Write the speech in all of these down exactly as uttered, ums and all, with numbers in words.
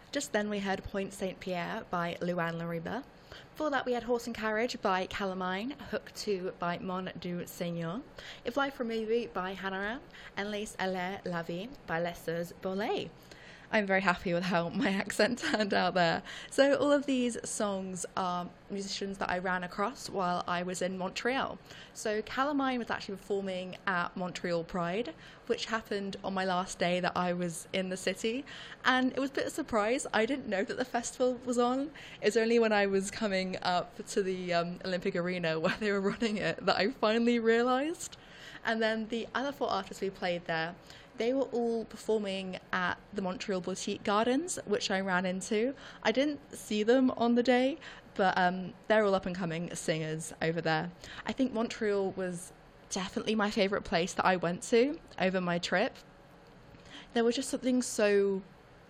Just then we heard Point Saint Pierre by Luan Lariba. Before that we had Horse and Carriage by Calamine, Hook two by Mon du Seigneur, If Life Were a Movie by Hanaran, and Les Allez la Vie by Les Sœurs Bollé. I'm very happy with how my accent turned out there. So all of these songs are musicians that I ran across while I was in Montreal. So Calamine was actually performing at Montreal Pride, which happened on my last day that I was in the city. And it was a bit of a surprise. I didn't know that the festival was on. It was only when I was coming up to the um, Olympic Arena where they were running it that I finally realised. And then the other four artists we played there, they were all performing at the Montreal Boutique Gardens, which I ran into. I didn't see them on the day, but um, they're all up-and-coming singers over there. I think Montreal was definitely my favourite place that I went to over my trip. There was just something so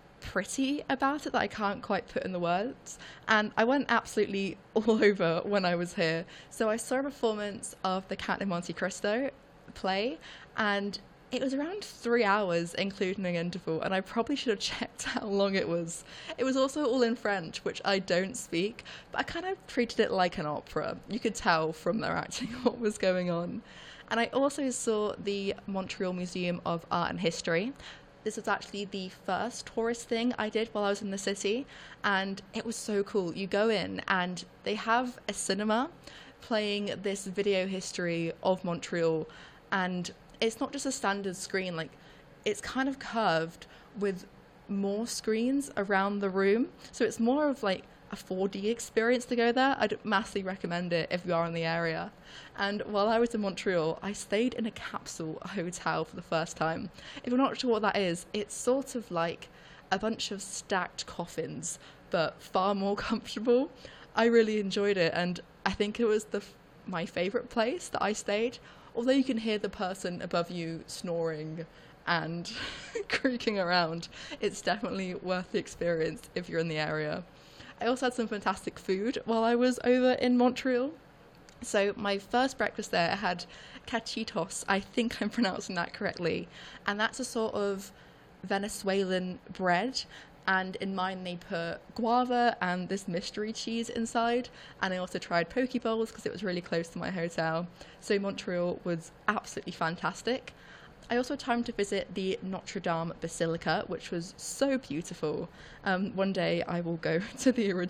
pretty about it that I can't quite put in the words, and I went absolutely all over when I was here. So I saw a performance of the Count of Monte Cristo play, and it was around three hours, including an interval, and I probably should have checked how long it was. It was also all in French, which I don't speak, but I kind of treated it like an opera. You could tell from their acting what was going on. And I also saw the Montreal Museum of Art and History. This was actually the first tourist thing I did while I was in the city, and it was so cool. You go in, and they have a cinema playing this video history of Montreal, and it's not just a standard screen, like it's kind of curved with more screens around the room. So it's more of like a four D experience to go there. I'd massively recommend it if you are in the area. And while I was in Montreal, I stayed in a capsule hotel for the first time. If you're not sure what that is, it's sort of like a bunch of stacked coffins, but far more comfortable. I really enjoyed it, and I think it was the my favourite place that I stayed. Although you can hear the person above you snoring and creaking around, it's definitely worth the experience if you're in the area. I also had some fantastic food while I was over in Montreal. So my first breakfast there had cachitos, I think I'm pronouncing that correctly, and that's a sort of Venezuelan bread. And in mine they put guava and this mystery cheese inside, and I also tried poke bowls because it was really close to my hotel. So Montreal was absolutely fantastic. I also had time to visit the Notre Dame Basilica, which was so beautiful. Um, one day I will go to the original